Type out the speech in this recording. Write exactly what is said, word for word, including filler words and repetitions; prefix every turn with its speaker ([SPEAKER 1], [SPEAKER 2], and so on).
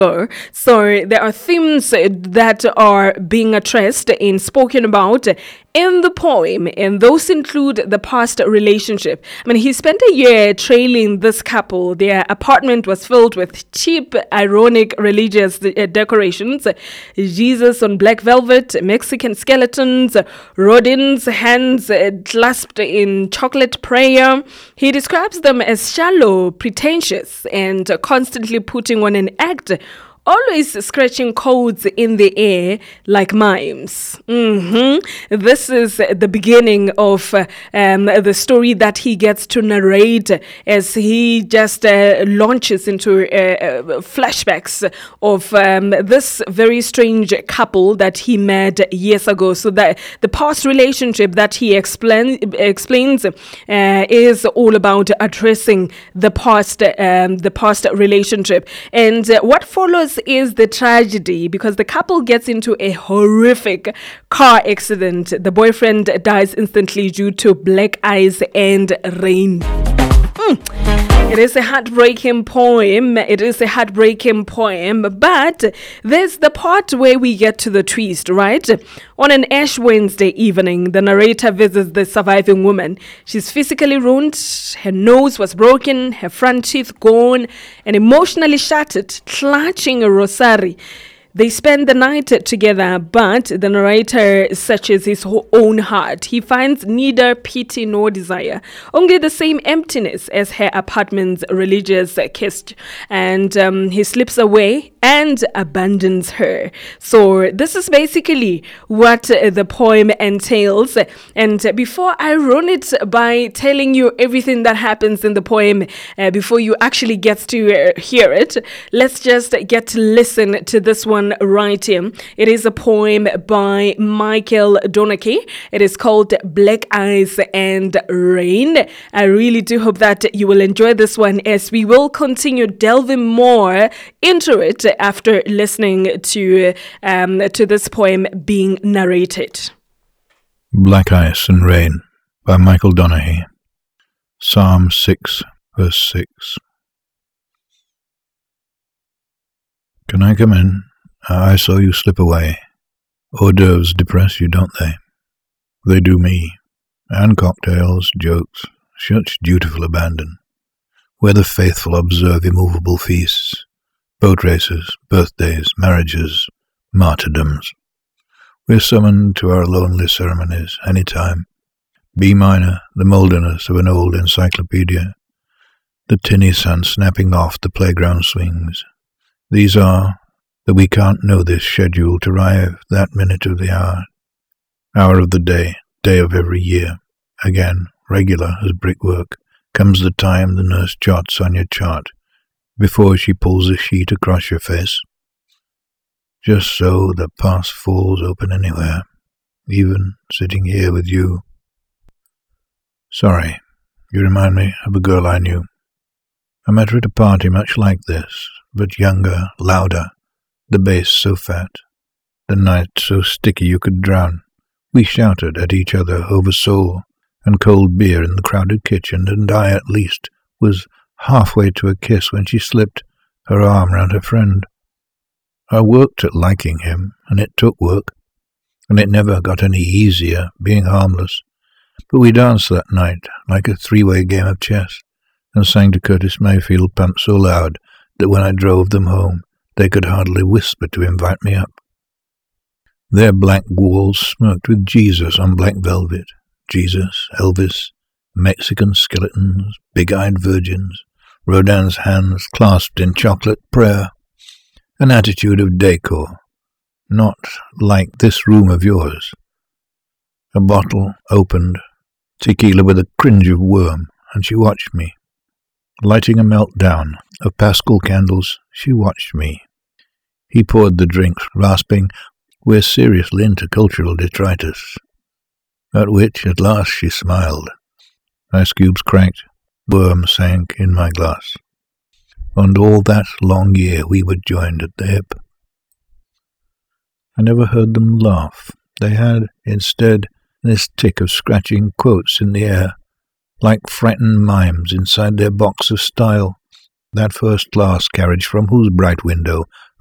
[SPEAKER 1] So there are themes that are being addressed and spoken about in the poem, and those include the past relationship. I mean, he spent a year trailing this couple. Their apartment was filled with cheap, ironic religious decorations, Jesus on black velvet, Mexican skeletons, Rodin's hands clasped in chocolate prayer. He describes them as shallow, pretentious, and constantly putting on an act, always scratching codes in the air like mimes. Mm-hmm. This is the beginning of uh, um, the story that he gets to narrate as he just uh, launches into uh, flashbacks of um, this very strange couple that he met years ago. So that the past relationship that he explain, explains uh, is all about addressing the past, um, the past relationship. And uh, what follows is the tragedy, because the couple gets into a horrific car accident. The boyfriend dies instantly due to black ice and rain. Mm. It is a heartbreaking poem. It is a heartbreaking poem, but there's the part where we get to the twist, right? On an Ash Wednesday evening, the narrator visits the surviving woman. She's physically ruined. Her nose was broken, her front teeth gone, and emotionally shattered, clutching a rosary. They spend the night together, but the narrator searches his own heart. He finds neither pity nor desire, only the same emptiness as her apartment's religious kiss. And um, he slips away and abandons her. So this is basically what uh, the poem entails. And uh, before I run it by telling you everything that happens in the poem, uh, before you actually get to uh, hear it, let's just get to listen to this one right here. It is a poem by Michael Donachie. It is called Black Ice and Rain. I really do hope that you will enjoy this one, as we will continue delving more into it after listening to um, to this poem being narrated.
[SPEAKER 2] Black Ice and Rain by Michael Donachie. Psalm six, verse six. Can I come in? I saw you slip away. Hors d'oeuvres depress you, don't they? They do me. And cocktails, jokes, such dutiful abandon, where the faithful observe immovable feasts, boat races, birthdays, marriages, martyrdoms. We're summoned to our lonely ceremonies any time. B minor, the molderness of an old encyclopedia, the tinny sun snapping off the playground swings. These are that we can't know this schedule to arrive that minute of the hour, hour of the day, day of every year. Again, regular as brickwork, comes the time the nurse jots on your chart before she pulls a sheet across your face. Just so the past falls open anywhere, even sitting here with you. Sorry, you remind me of a girl I knew. I met her at a party much like this, but younger, louder. The bass so fat, the night so sticky you could drown. We shouted at each other over soul and cold beer in the crowded kitchen, and I, at least, was halfway to a kiss when she slipped her arm round her friend. I worked at liking him, and it took work, and it never got any easier, being harmless. But we danced that night like a three-way game of chess, and sang to Curtis Mayfield pumped so loud that when I drove them home, they could hardly whisper to invite me up. Their blank walls smirked with Jesus on black velvet. Jesus, Elvis, Mexican skeletons, big-eyed virgins, Rodin's hands clasped in chocolate prayer. An attitude of decor, not like this room of yours. A bottle opened, tequila with a cringe of worm, and she watched me. Lighting a meltdown of Pascal candles, she watched me. He poured the drinks, rasping, "We're seriously into cultural detritus." At which, at last, she smiled. Ice cubes cracked, worm sank in my glass. And all that long year we were joined at the hip. I never heard them laugh. They had, instead, this tick of scratching quotes in the air, like frightened mimes inside their box of style, that first-class carriage from whose bright window